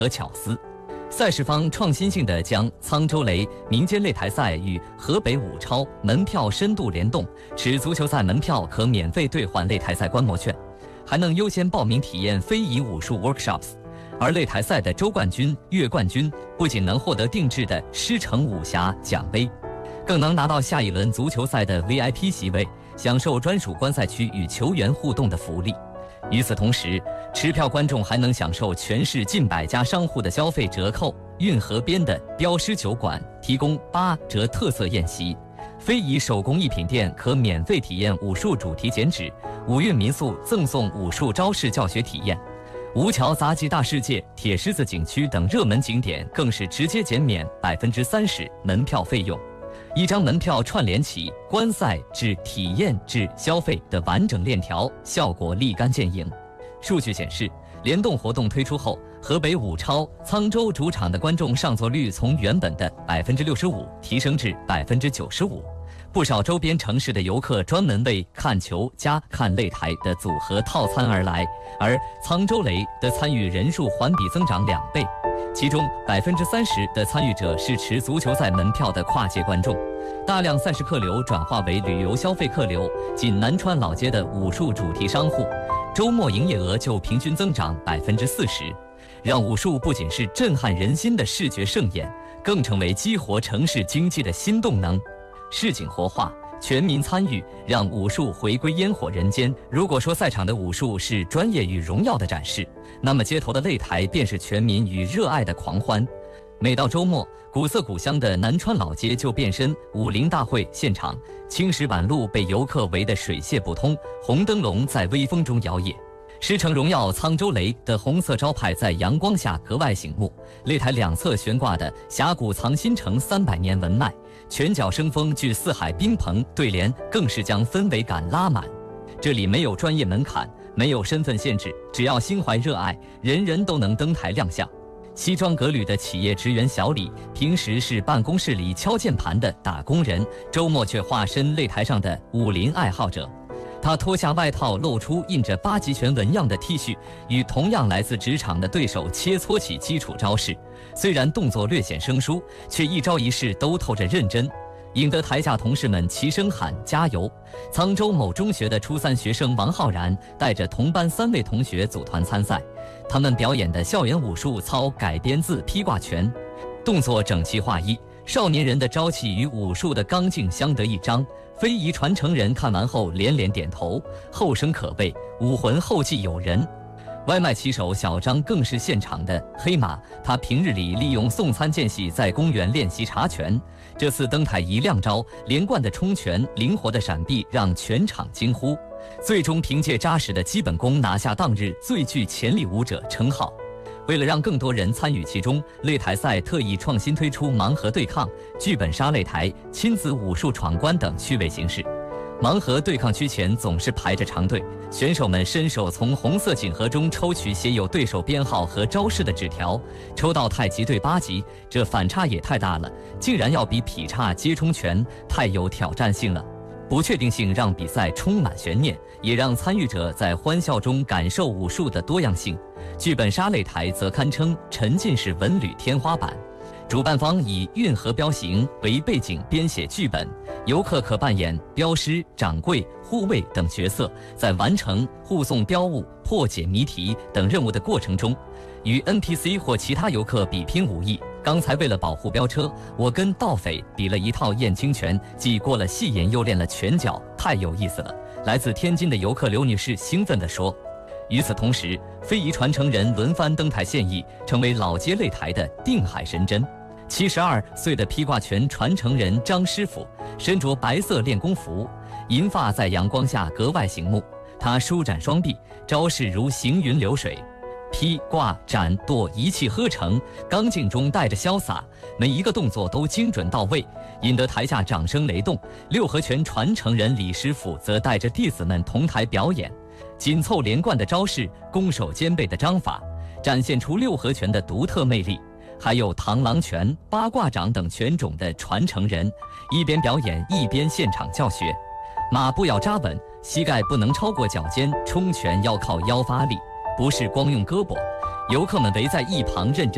和巧思。赛事方创新性地将沧州雷民间擂台赛与河北武超门票深度联动，使足球赛门票可免费兑换擂台赛观摩券，还能优先报名体验非遗武术 workshops。而擂台赛的州冠军、月冠军不仅能获得定制的狮城武侠奖杯，更能拿到下一轮足球赛的 VIP 席位，享受专属观赛区与球员互动的福利。与此同时，持票观众还能享受全市近100家商户的消费折扣。运河边的镖师酒馆提供8折特色宴席，非遗手工艺品店可免费体验武术主题剪纸，五运民宿赠送武术招式教学体验，吴桥杂技大世界、铁狮子景区等热门景点更是直接减免30%门票费用。一张门票串联起观赛至体验至消费的完整链条，效果立竿见影。数据显示，联动活动推出后，河北武超沧州主场的观众上座率从原本的65%提升至95%。不少周边城市的游客专门为看球加看擂台的组合套餐而来，而沧州雷的参与人数环比增长2倍。其中30%的参与者是持足球赛门票的跨界观众，大量赛事客流转化为旅游消费客流。仅南川老街的武术主题商户，周末营业额就平均增长40%，让武术不仅是震撼人心的视觉盛宴，更成为激活城市经济的新动能。市井活化，全民参与，让武术回归烟火人间。如果说赛场的武术是专业与荣耀的展示，那么街头的擂台便是全民与热爱的狂欢。每到周末，古色古香的南川老街就变身武林大会现场，青石板路被游客围得水泄不通，红灯笼在微风中摇曳。狮城荣耀沧州雷的红色招牌在阳光下格外醒目，擂台两侧悬挂的峡谷藏新城300年文脉，拳脚生风距四海宾朋对联更是将氛围感拉满。这里没有专业门槛，没有身份限制，只要心怀热爱，人人都能登台亮相。西装革履的企业职员小李，平时是办公室里敲键盘的打工人，周末却化身擂台上的武林爱好者。他脱下外套，露出印着8极拳纹样的 T 恤，与同样来自职场的对手切磋起基础招式。虽然动作略显生疏，却一招一式都透着认真，引得台下同事们齐声喊加油。沧州某中学的初3学生王浩然带着同班3位同学组团参赛，他们表演的校园武术操改编自劈挂拳，动作整齐划一，少年人的朝气与武术的刚劲相得益彰。非遗传承人看完后连连点头，后生可畏，武魂后继有人。外卖骑手小张更是现场的黑马，他平日里利用送餐间隙在公园练习查拳，这次登台一亮招，连贯的冲拳，灵活的闪避让全场惊呼，最终凭借扎实的基本功拿下当日最具潜力武者称号。为了让更多人参与其中，擂台赛特意创新推出盲盒对抗、剧本杀擂台、亲子武术闯关等趣味形式。盲盒对抗区前总是排着长队，选手们伸手从红色锦盒中抽取写有对手编号和招式的纸条，抽到太极队8级，这反差也太大了，竟然要比劈叉接冲拳，太有挑战性了。不确定性让比赛充满悬念，也让参与者在欢笑中感受武术的多样性。剧本杀擂台则堪称沉浸式文旅天花板，主办方以运河镖行为背景编写剧本，游客可扮演镖师、掌柜、护卫等角色，在完成护送镖物、破解谜题等任务的过程中，与 NPC 或其他游客比拼武艺。刚才为了保护镖车，我跟盗匪比了一套燕青拳，既过了戏眼又练了拳脚，太有意思了。来自天津的游客刘女士兴奋地说。与此同时，非遗传承人轮番登台献艺，成为老街擂台的定海神针。72岁的劈挂拳传承人张师傅身着白色练功服，银发在阳光下格外醒目。他舒展双臂，招式如行云流水，劈挂斩剁一气呵成，刚劲中带着潇洒，每一个动作都精准到位，引得台下掌声雷动。六合拳传承人李师傅则带着弟子们同台表演，紧凑连贯的招式，攻守兼备的章法，展现出六合拳的独特魅力。还有螳螂拳、八卦掌等拳种的传承人，一边表演一边现场教学。马步要扎稳，膝盖不能超过脚尖，冲拳要靠腰发力，不是光用胳膊。游客们围在一旁认真